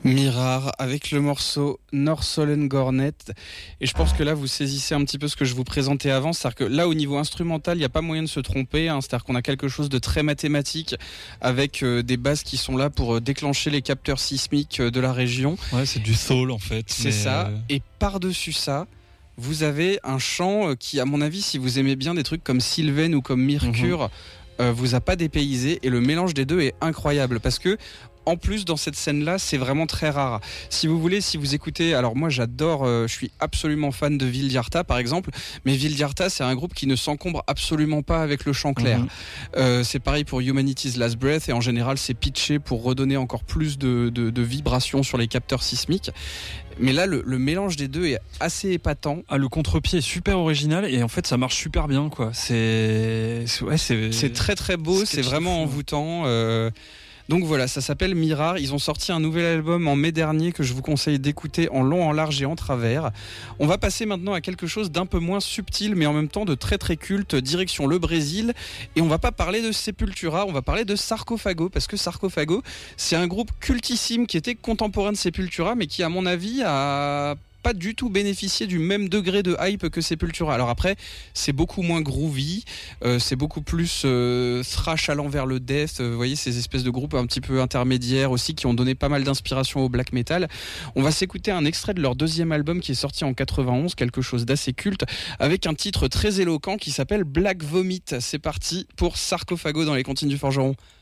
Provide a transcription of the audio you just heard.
Mirar avec le morceau Norrsolen-Gornet. Et je pense que là vous saisissez un petit peu ce que je vous présentais avant, c'est-à-dire que là au niveau instrumental il n'y a pas moyen de se tromper, c'est-à-dire qu'on a quelque chose de très mathématique avec des basses qui sont là pour déclencher les capteurs sismiques de la région. Ouais, c'est du soul en fait. C'est ça, et par-dessus ça vous avez un chant qui, à mon avis, si vous aimez bien des trucs comme Sylvain ou comme Mercure, vous a pas dépaysé, et le mélange des deux est incroyable parce que en plus dans cette scène-là, c'est vraiment très rare. Si vous voulez, si vous écoutez, alors moi j'adore, je suis absolument fan de Viljarta par exemple, mais Viljarta c'est un groupe qui ne s'encombre absolument pas avec le chant clair. C'est pareil pour Humanity's Last Breath, et en général c'est pitché pour redonner encore plus de vibrations sur les capteurs sismiques. Mais là, le mélange des deux est assez épatant. Ah, le contre-pied est super original et en fait ça marche super bien, quoi. C'est très très beau, c'est vraiment envoûtant. Donc voilà, ça s'appelle Mirar. Ils ont sorti un nouvel album en mai dernier que je vous conseille d'écouter en long, en large et en travers. On va passer maintenant à quelque chose d'un peu moins subtil, mais en même temps de très très culte, direction le Brésil. Et on va pas parler de Sepultura, on va parler de Sarcophago, parce que Sarcophago, c'est un groupe cultissime qui était contemporain de Sepultura, mais qui, à mon avis, a pas du tout bénéficié du même degré de hype que Sepultura. Alors après, c'est beaucoup moins groovy, c'est beaucoup plus thrash allant vers le death, vous voyez, ces espèces de groupes un petit peu intermédiaires aussi qui ont donné pas mal d'inspiration au black metal. On va s'écouter un extrait de leur deuxième album qui est sorti en 91, quelque chose d'assez culte, avec un titre très éloquent qui s'appelle Black Vomit. C'est parti pour Sarcophago dans les Comptines du Forgeron.